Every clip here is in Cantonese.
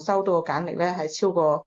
收到嘅簡歷咧係超過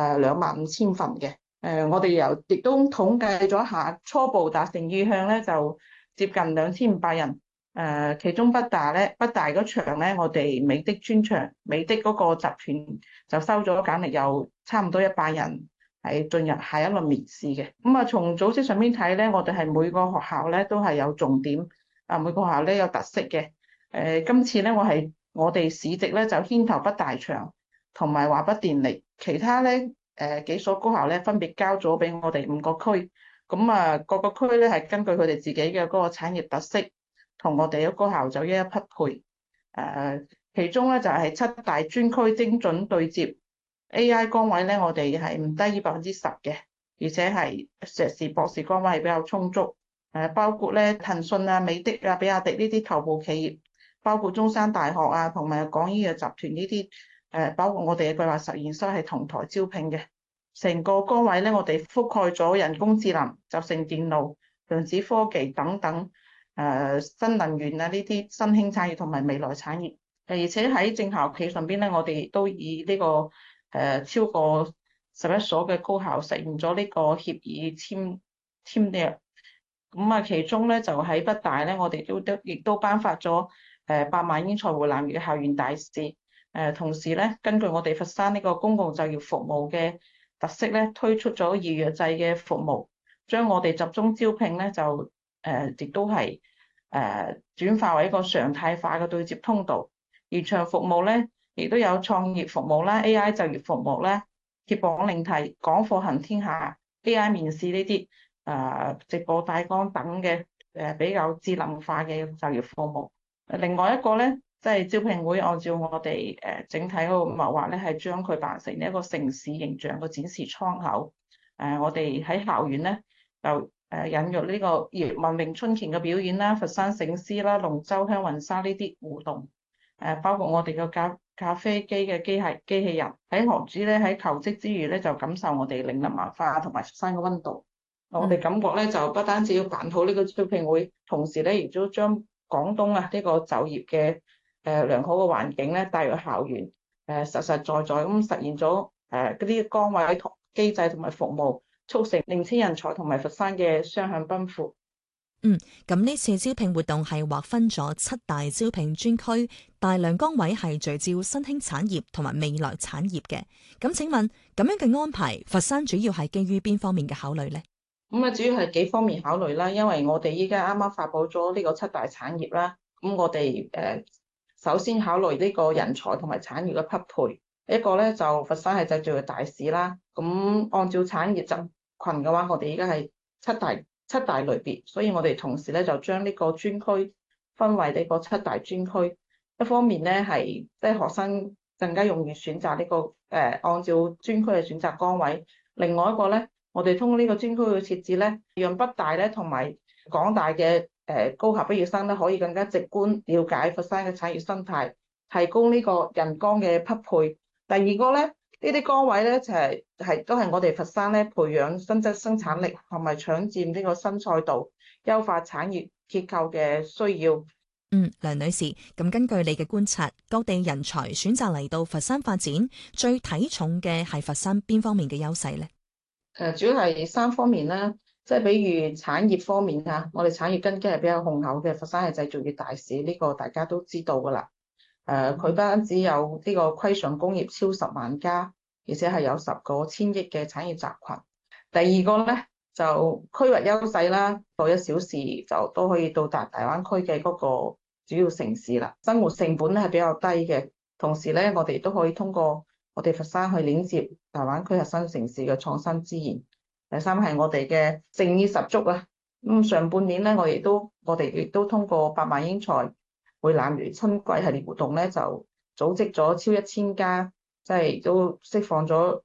25,000份嘅。我哋亦都統計咗一下，初步達成意向咧就接近2500人。其中北大嗰場咧，我哋美的專場，美的嗰個集團就收咗簡歷，有差唔多100人係進入下一輪面試嘅。咁啊，從組織上面睇咧，我哋係每個學校咧都係有重點，每個學校咧有特色嘅。今次咧我哋市直咧就牽頭北大場同埋華北電力，其他咧幾所高校咧分別交咗俾我哋5個區。咁啊，各個區咧係根據佢哋自己嘅嗰個產業特色，同我哋嘅高校就一一匹配。其中咧就係7大專區精準對接 AI 崗位咧，我哋係唔低於10%嘅，而且係碩士、博士崗位係比較充足。包括咧騰訊啊、美的啊、比亞迪呢啲頭部企業，包括中山大學啊，同埋廣醫藥集團呢啲，包括我哋嘅計劃實驗室係同台招聘嘅。成個崗位咧，我哋覆蓋咗人工智能、集成電路、量子科技等等，新能源啊呢啲新興產業同埋未來產業。而且喺正校企上邊咧，我哋都以呢個超過11所嘅高校實現咗呢個協議簽約。咁啊，其中咧就喺北大咧，我哋亦都頒發咗8萬英才會南粵嘅校園大使。同時咧，根據我哋佛山呢個公共就業服務嘅特色咧，推出咗預約制嘅服務，將我哋集中招聘咧就亦都係轉化為一個常態化嘅對接通道。延長服務咧，亦都有創業服務啦、AI 就業服務啦、揭榜領題、講課行天下、AI 面試呢啲直播帶綱等嘅比較智能化嘅就業服務。另外一個咧，即係招聘會按照我哋整體嗰個謀劃咧，係將佢辦成一個城市形象嘅展示窗口。我哋喺校園咧就引入呢個葉問詠春拳嘅表演啦、佛山醒獅啦、龍舟香雲紗呢啲活動。包括我哋嘅咖啡機嘅機器人，喺學子咧喺求職之餘咧，就感受我哋嶺南文化同埋佛山嘅溫度。我哋感覺咧就不單止要辦好呢個招聘會，同時咧亦都將廣東呢個就業嘅良好嘅環境咧帶入校園，實實在在咁實現咗嗰啲崗位同機制同埋服務，促成年輕人才同埋佛山嘅雙向奔赴。 咁呢次招聘活動係劃分咗7大招聘專區，大量崗位係聚焦新興產業同埋未來產業嘅。咁請問咁樣嘅安排，佛山主要係基於邊方面嘅考慮呢？ 咁啊，主要係幾方面考慮啦，因為我哋依家啱啱發佈咗呢個7大產業啦。咁我哋首先考慮呢個人才同埋產業嘅匹配。一個咧就佛山係製造業大市啦。咁按照產業集群嘅話，我哋依家係七大類別，所以我哋同時咧就將呢個專區分為呢個7大專區。一方面咧係即係學生更加容易選擇呢個按照專區嘅選擇崗位。另外一個咧，我哋通過呢個專區嘅設置咧，讓北大咧同埋廣大嘅高校畢業生咧可以更加直觀了解佛山嘅產業生態，提供呢個人崗嘅匹配。第二個咧，呢啲崗位咧就都係我哋佛山咧培養新質生產力同埋搶佔呢個新賽道、優化產業結構嘅需要。 梁女士，咁根據你嘅觀察，各地人才選擇嚟到佛山發展，最睇重嘅係佛山邊方面嘅優勢呢？ 主要係3方面啦，即係比如產業方面啊，我哋產業根基係比較雄厚嘅，佛山係製造業大市，呢個大家都知道噶啦。佢不單止有呢個規上工業超10萬家，而且係有10個千億嘅產業集群。第二個咧就區域優勢啦，過1小時就都可以到達大灣區嘅嗰個主要城市啦，生活成本咧係比較低嘅，同時咧我哋都可以通過我哋佛山去連接大灣區核心城市嘅創新資源。第三係我哋嘅誠意十足啊！上半年咧，我哋亦都通過8萬英才會南粵春季系列活動咧，就組織咗超1000家，即係都釋放咗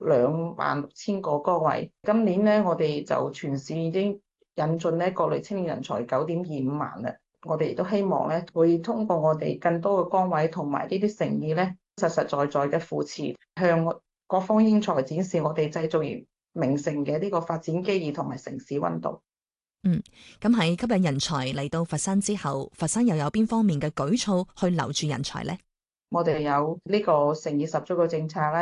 26000個崗位。今年咧，我哋就全市已經引進咧各類青年人才9.25萬啦。我哋亦都希望咧，會通過我哋更多嘅崗位同埋呢啲誠意咧，實實在在嘅扶持，向各方英才展示我哋製造業名城嘅呢個發展機遇同埋城市溫度。 咁喺吸引人才嚟到佛山之後，佛山又有邊方面嘅舉措去留住人才呢？ 我哋有呢個誠意十足嘅政策啦。